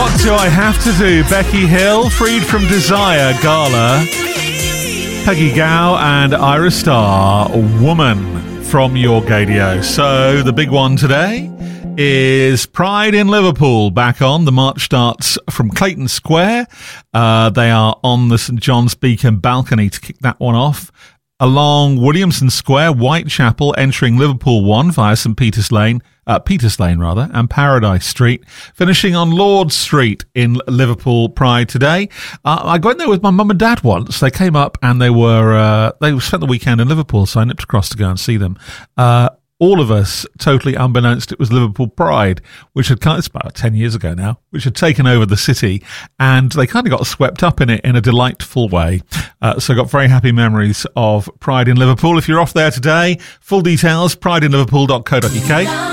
What Do I Have to Do? Becky Hill, Freed from Desire, Gala, Peggy Gao and Ira Starr, Woman from York Radio. So the big one today is Pride in Liverpool back on. The march starts from Clayton Square. They are on the St John's Beacon balcony to kick that one off. Along Williamson Square, Whitechapel, entering Liverpool 1 via St Peter's Lane, and Paradise Street, finishing on Lord Street in Liverpool Pride today. I got in there with my mum and dad once. They came up and they spent the weekend in Liverpool, so I nipped across to go and see them. All of us, totally unbeknownst, it was Liverpool Pride, which it's about 10 years ago now, which had taken over the city, and they kind of got swept up in it in a delightful way. So I got very happy memories of Pride in Liverpool. If you're off there today, full details, prideinliverpool.co.uk.